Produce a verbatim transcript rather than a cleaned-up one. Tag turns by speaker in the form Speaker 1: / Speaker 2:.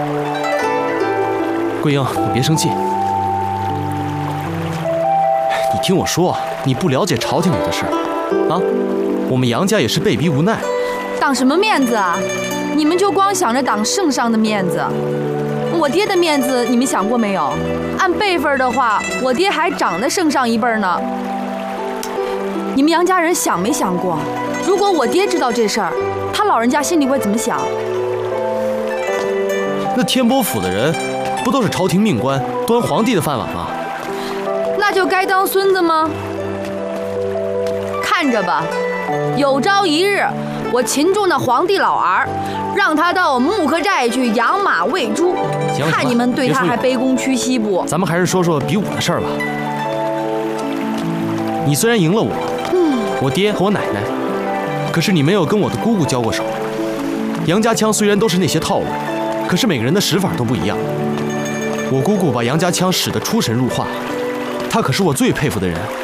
Speaker 1: 桂英，你别生气。你听我说，你不了解朝廷里的事儿啊。我们杨家也是被逼无奈。
Speaker 2: 挡什么面子啊？你们就光想着挡圣上的面子。我爹的面子你们想过没有？按辈分的话，我爹还长得圣上一辈呢。你们杨家人想没想过，如果我爹知道这事儿，他老人家心里会怎么想？
Speaker 1: 那天波府的人不都是朝廷命官，端皇帝的饭碗吗？
Speaker 2: 那就该当孙子吗？看着吧，有朝一日我擒住那皇帝老儿，让他到木刻寨去养马喂猪，看你们对他还卑躬屈膝不？
Speaker 1: 咱们还是说说比武的事儿吧。你虽然赢了我，嗯，我爹和我奶奶，可是你没有跟我的姑姑交过手。杨家枪虽然都是那些套路，可是每个人的使法都不一样。我姑姑把杨家枪使得出神入化，她可是我最佩服的人。